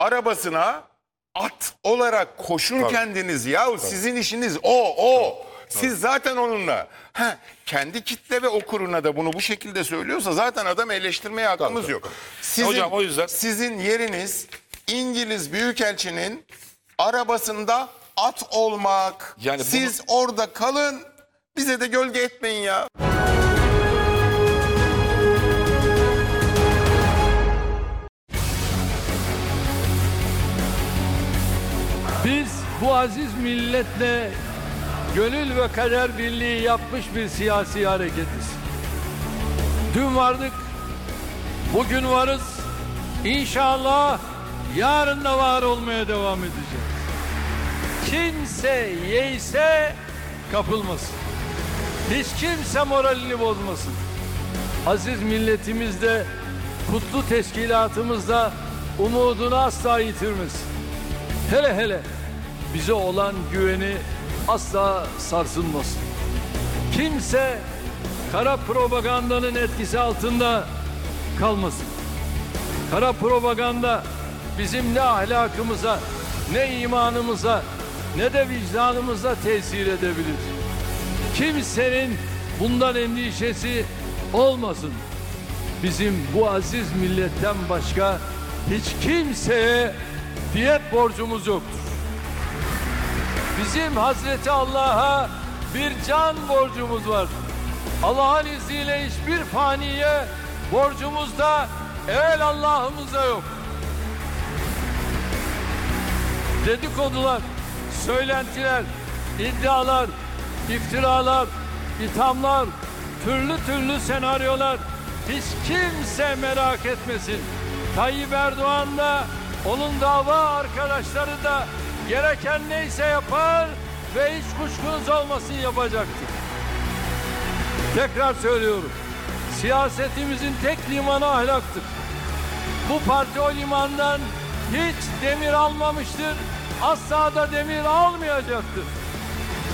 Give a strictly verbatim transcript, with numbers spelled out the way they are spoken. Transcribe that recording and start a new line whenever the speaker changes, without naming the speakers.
arabasına at olarak koşun Tabii. kendiniz. Yahu Tabii. sizin işiniz o, o. Tabii. Siz zaten onunla. Ha, kendi kitle ve okuruna da bunu bu şekilde söylüyorsa zaten adam eleştirmeye hakkımız Tabii. yok. Sizin,
Hocam o yüzden
sizin yeriniz İngiliz Büyükelçinin arabasında at olmak. Yani Siz bunu... orada kalın, bize de gölge etmeyin ya.
Biz bu aziz milletle gönül ve kader birliği yapmış bir siyasi hareketiz. Dün vardık, bugün varız. İnşallah yarın da var olmaya devam edeceğiz. Kimse yeyse kapılmasın. Hiç kimse moralini bozmasın. Aziz milletimizde, de, kutlu teşkilatımızda umudunu asla yitirmesin. Hele hele bize olan güveni asla sarsılmasın. Kimse kara propagandanın etkisi altında kalmasın. Kara propaganda bizim ne ahlakımıza, ne imanımıza, ne de vicdanımıza tesir edebilir. Kimsenin bundan endişesi olmasın. Bizim bu aziz milletten başka hiç kimseye diyet borcumuz yoktur. Bizim Hazreti Allah'a bir can borcumuz var. Allah'ın izniyle hiçbir faniye borcumuz da evvel Allah'ımıza yok. Dedikodular, söylentiler, iddialar, iftiralar, ithamlar, türlü türlü senaryolar hiç kimse merak etmesin. Tayyip Erdoğan da onun dava arkadaşları da gereken neyse yapar ve hiç kuşkunuz olmasın yapacaktır. Tekrar söylüyorum. Siyasetimizin tek limanı ahlaktır. Bu parti o limandan hiç demir almamıştır. Asla da demir almayacaktır.